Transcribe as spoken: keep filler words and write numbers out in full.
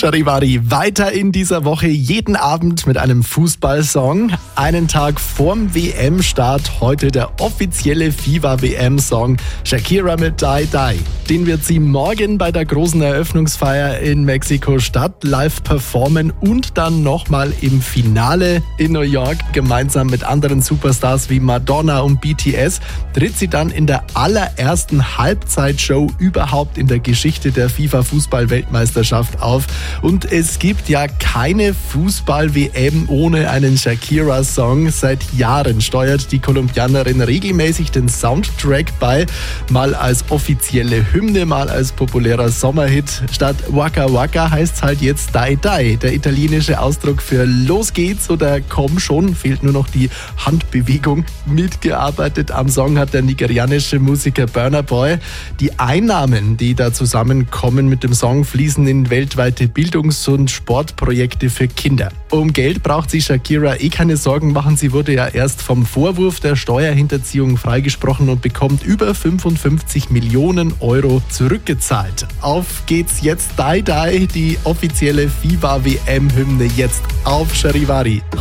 Charivari, weiter in dieser Woche jeden Abend mit einem Fußballsong. Einen Tag vorm W M-Start heute der offizielle FIFA-W M-Song Shakira mit Die Die. Den wird sie morgen bei der großen Eröffnungsfeier in Mexiko-Stadt live performen und dann nochmal im Finale in New York gemeinsam mit anderen Superstars wie Madonna und B T S tritt sie dann in der allerersten Halbzeitshow überhaupt in der Geschichte der FIFA-Fußball-Weltmeisterschaft auf. Und es gibt ja keine Fußball-W M ohne einen Shakira-Song. Seit Jahren steuert die Kolumbianerin regelmäßig den Soundtrack bei, mal als offizielle Hymne, mal als populärer Sommerhit. Statt Waka Waka heißt's halt jetzt Die Die. Der italienische Ausdruck für Los geht's oder Komm schon, fehlt nur noch die Handbewegung. Mitgearbeitet am Song hat der nigerianische Musiker Burna Boy. Die Einnahmen, die da zusammenkommen mit dem Song, fließen in weltweite Bildungs- und Sportprojekte für Kinder. Um Geld braucht sich Shakira eh keine Sorgen machen. Sie wurde ja erst vom Vorwurf der Steuerhinterziehung freigesprochen und bekommt über fünfundfünfzig Millionen Euro zurückgezahlt. Auf geht's jetzt, Die Die, die offizielle FIFA-W M-Hymne jetzt auf Charivari.